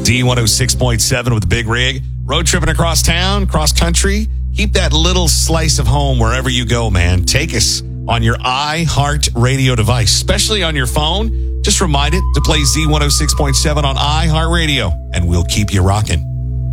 D106.7 with the Big Rig. Road tripping across town, cross country. Keep that little slice of home wherever you go, man. Take us on your iHeart Radio device, especially on your phone. Just remind it to play Z106.7 on iHeart Radio, and we'll keep you rocking.